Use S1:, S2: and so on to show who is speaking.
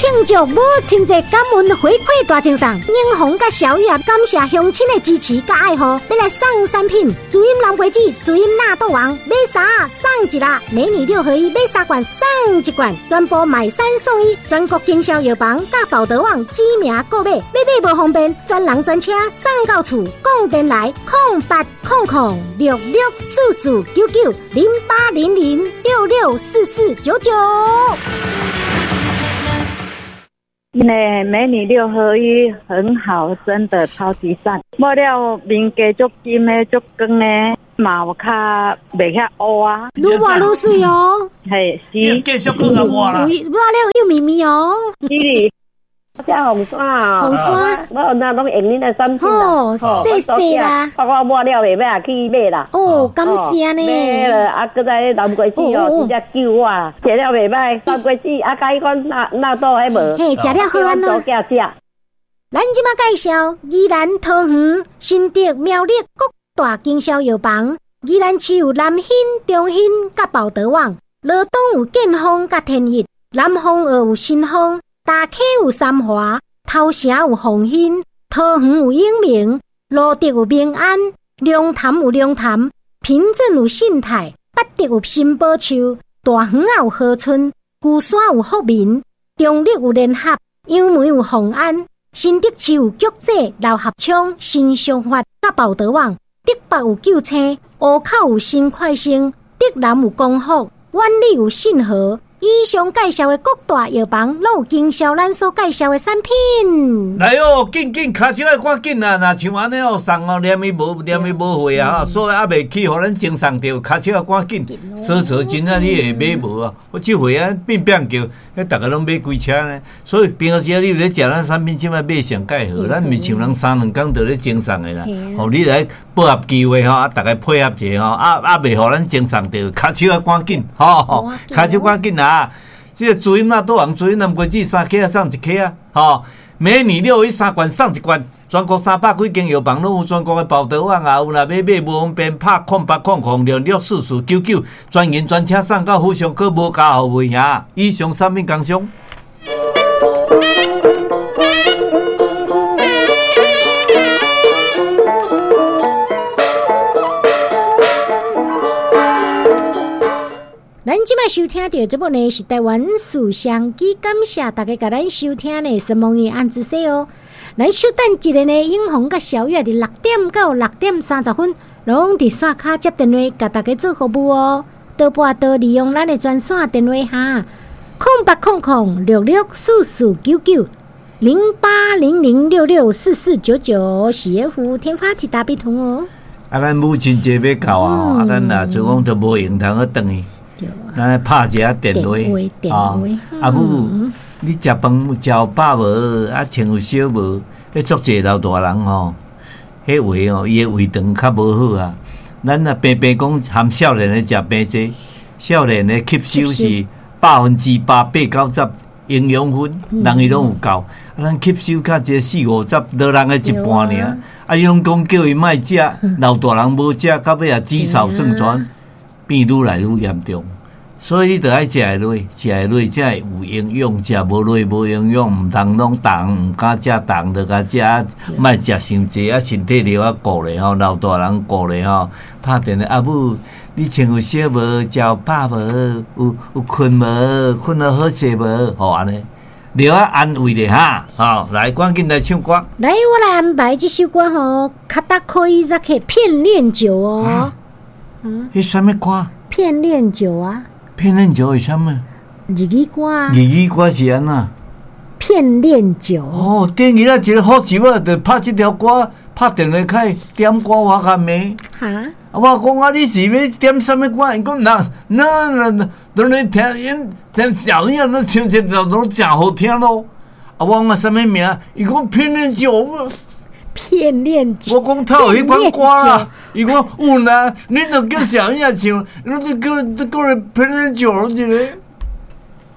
S1: 庆祝母亲节感恩回馈大赠送，英红甲小玉感谢乡亲的支持甲爱护，要来送产品：主饮蓝桂子、主饮纳豆王，买啥送一啦！美女6合1，买3罐送1罐，全部买3送1，全国经销药房甲宝德网知名购买，买无方便，专人专车送到厝，讲电来08006644990800664499。
S2: 美女6合1很好，真的超级赞。抹了面加足金的、足光的，毛较袂遐乌啊，
S1: 愈抹愈水哦。
S2: 嘿，是。
S3: 继续讲啊，抹啦。
S1: 抹了又绵绵哦。
S2: 是。
S4: 这红山啊，
S1: 红山，
S4: 我那拢用恁的产品
S1: 啦，谢谢啦。
S4: 我抹了袂买去买啦。
S1: 哦，感谢呢。
S4: 买了啊，搁在蓝桂子哦，真正救我，食了袂歹。蓝桂子啊，甲伊讲纳豆还无？
S1: 嘿，食了好安咯。
S4: 咱
S1: 即马介绍宜兰桃园、新竹、苗栗各大经销药房。宜兰市有南兴、中兴甲宝德网，罗东有建丰甲天一，南丰有新丰。大溪有三华，头城有鸿兴，桃园有永明，罗德有明安，龙潭有龙潭，平镇有信泰，北德有新宝树，大园有和春，旧山有福民，中立有联合，杨梅有宏安，新德市有菊济、老合昌、新商发甲宝德网，德北有救青，湖口有新快生，德南有光复，万里有信和。以上介绍的各大药房，拢有经销咱所介绍的产品。
S3: 来哦，紧紧，卡手来赶紧啊！若像安尼哦，送哦，连伊无货啊，所以还袂去，互咱精送着，卡手来赶紧。说真啊，你会买无啊？我即回啊，变叫，迄逐个拢买几车呢？所以平时啊，你咧食咱产品，即摆买上介好，咱毋像人3-2工就咧精送的啦。互你来把握机会吼，啊，逐个配合者吼，袂互咱精送着，卡手来赶紧，吼，卡手赶紧啊！这个主饮啊，多人主饮蓝桂子3克啊，送1克啊，吼！美女6合1 3罐送1罐，全国300几间药房拢有，全国的宝德网啊，有若要买无方便，拍0800664499，专营专车送到府上，可无加服务呀。以上产品工商。
S1: 咱即摆收听到节目呢是台湾思想机，感谢大家甲咱收听呢是梦圆安之西哦。咱稍等一个呢，英红甲小月伫6点到6点30分，拢伫线卡接电话甲大家做服务哦。倒拨倒利用咱的专线电话哈，0800664499，0800664499是耶夫天发提大比通哦。
S3: 啊，咱母亲节要到啊，咱若就讲都无用通去转去。咱拍一下电话，啊母，你食饭食饱无？啊，穿有少无？迄足济老大人吼，迄胃吼，伊的胃肠较无好啊。咱啊，平平讲含少年的食平济，少年的吸收是8%、8-9%营养分，人伊拢有够。啊，咱吸收较一40-50，老人的一半尔。啊，伊拢讲叫伊莫食，老大人无食，到尾啊肌少症状。变愈来愈严重，所以你着爱食下落，食下落才会有营养。食无落无营养，毋通拢重，毋敢食重，着甲食，莫食伤济，啊身体了啊顾咧吼，老大人顾咧吼。拍电话啊母，你穿有少无？食有饱无？有困无？困得好势无？吼安尼，了啊安慰咧哈。好，来赶紧来唱歌。
S1: 来，我来安排这首歌吼，卡达可以再去片恋酒哦。
S3: 迄什么歌？
S1: 片恋酒啊！
S3: 片恋酒是什么？
S1: 日语歌啊！
S3: 日语歌是安那？
S1: 片恋酒
S3: 哦，等于一个好酒啊，就拍这条歌，拍电话开点歌我甲咩？
S1: 哈！
S3: 我讲啊，你是要点什么歌？伊讲那，都来听小样，那唱这条都真好听咯。啊，我讲什么名？伊讲片恋酒啊。
S1: 片恋酒，
S3: 我讲他有迄款歌啦，伊讲有啦，你著叫小叶唱，你著叫片恋酒一个。